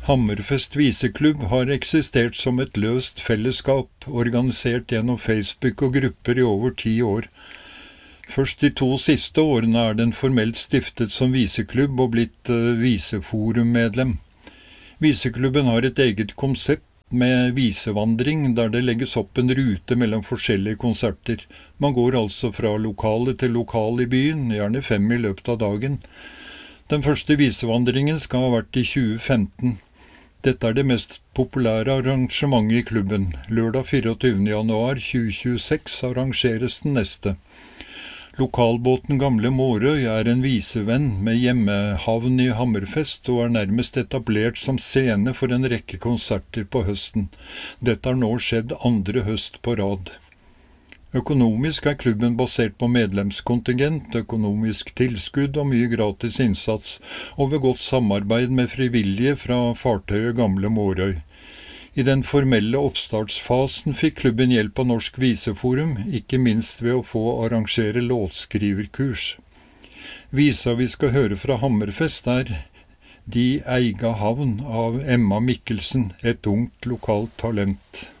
Hammerfest viseklubb har eksistert som et løst fellesskap, organisert gjennom Facebook og grupper i over 10 år. Først de 2 siste årene er den formelt stiftet som viseklubb og blitt viseforummedlem. Viseklubben har et eget konsept med visevandring, der det legges opp en rute mellom forskjellige konserter. Man går altså fra lokale til lokale i byen, gjerne 5 i løpet av dagen. Den første visevandringen skal ha vært i 2015. Dette er det mest populære arrangementet i klubben. Lørdag 24. januar 2026 arrangeres den neste. Lokalbåten Gamle Mårøy er en visevenn med hjemmehavn i Hammerfest og er nærmest etablert som scene for en rekke konserter på høsten. Dette har nå skjedd 2. høst på rad. Økonomisk er klubben basert på medlemskontingent, økonomisk tilskudd og mye gratis innsats, og ved godt samarbeid med frivillige fra fartøyet Gamle Mårøy. I den formelle oppstartsfasen fikk klubben hjelp av Norsk Viseforum, ikke minst ved å få arrangere låtskriverkurs. Visa vi skal høre fra Hammerfest er De eiga havn av Emma Mikkelsen, et ungt lokalt talent.